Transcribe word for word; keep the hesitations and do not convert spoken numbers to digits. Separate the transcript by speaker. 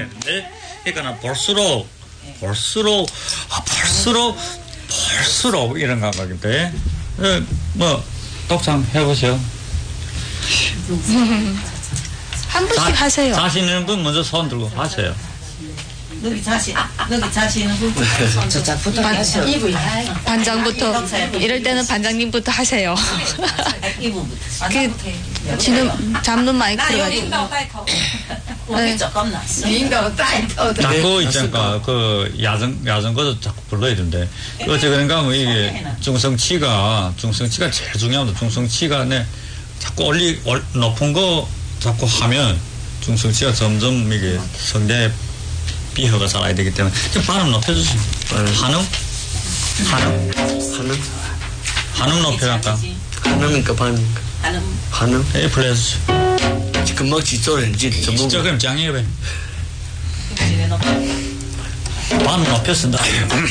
Speaker 1: 되는데, 그러니까 볼수록, 볼수록, 아, 볼수록, 볼수록 이런 감각인데, 어, 뭐, 독창 해보세요.
Speaker 2: 한 분씩
Speaker 1: 자,
Speaker 2: 하세요.
Speaker 1: 자신 있는 분 먼저 손 들고 하세요.
Speaker 3: 너기 자신, 너기 자신 있는 분.
Speaker 4: 저작부터 하세요.
Speaker 2: 반장부터 이럴 때는 반장님부터 하세요.
Speaker 3: 이분부터.
Speaker 2: 그 지금 잡는 마이크로 가지고.
Speaker 3: 네. 조금 났어.
Speaker 1: 자꾸 있잖아, 그 야전 야전거도 자꾸 불러야 된대. 어째 그런가 하면 이게 중성치가 중성치가 제일 중요합니다. 중성치가 네 자꾸 올리 올, 높은 거 자꾸 하면 중성치가 점점 이게 성대 비허가 살아야 되기 때문에 좀 발음 높여주세요. 한음 한음
Speaker 4: 한음
Speaker 1: 한음 높여갈까?
Speaker 4: 한음이니까 반음이니까
Speaker 3: 한음
Speaker 4: 한음
Speaker 1: 에 플레스.
Speaker 4: 금방 지조는지 전부
Speaker 1: 진짜 그럼 장애배. 발음 높여 쓴다.